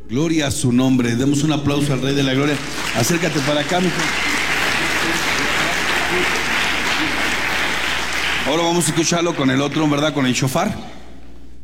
Gloria a su nombre. Demos un aplauso al Rey de la Gloria. Acércate para acá, mijo. Ahora vamos a escucharlo con el otro, ¿verdad? Con el shofar.